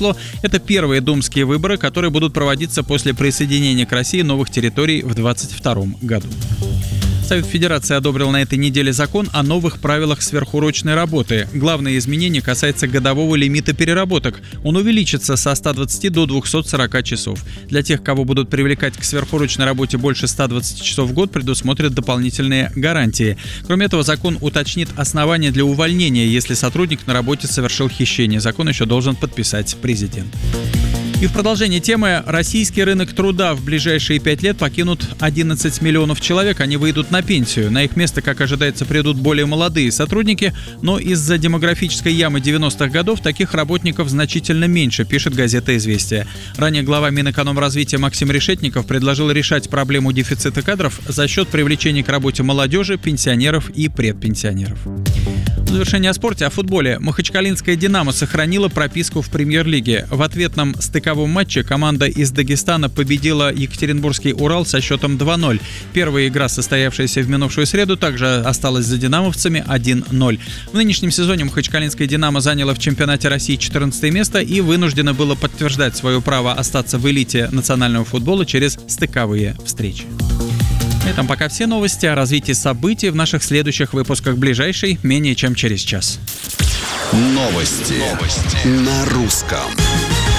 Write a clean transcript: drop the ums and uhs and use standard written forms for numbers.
число. Это первые думские выборы, которые будут проводиться после присоединения к России новых территорий в 2022 году. Совет Федерации одобрил на этой неделе закон о новых правилах сверхурочной работы. Главное изменение касается годового лимита переработок. Он увеличится со 120 до 240 часов. Для тех, кого будут привлекать к сверхурочной работе больше 120 часов в год, предусмотрят дополнительные гарантии. Кроме этого, закон уточнит основания для увольнения, если сотрудник на работе совершил хищение. Закон еще должен подписать президент. И в продолжение темы, российский рынок труда в ближайшие 5 лет покинут 11 миллионов человек, они выйдут на пенсию. На их место, как ожидается, придут более молодые сотрудники, но из-за демографической ямы 90-х годов таких работников значительно меньше, пишет газета «Известия». Ранее глава Минэкономразвития Максим Решетников предложил решать проблему дефицита кадров за счет привлечения к работе молодежи, пенсионеров и предпенсионеров. В завершение о спорте, о футболе. Махачкалинская «Динамо» сохранила прописку в премьер-лиге. В ответном стыковом матче команда из Дагестана победила Екатеринбургский «Урал» со счетом 2-0. Первая игра, состоявшаяся в минувшую среду, также осталась за динамовцами 1-0. В нынешнем сезоне махачкалинская «Динамо» заняла в чемпионате России 14 место и вынуждено было подтверждать свое право остаться в элите национального футбола через стыковые встречи. На этом пока все новости. О развитии событий в наших следующих выпусках. Ближайший менее чем через час. Новости на русском.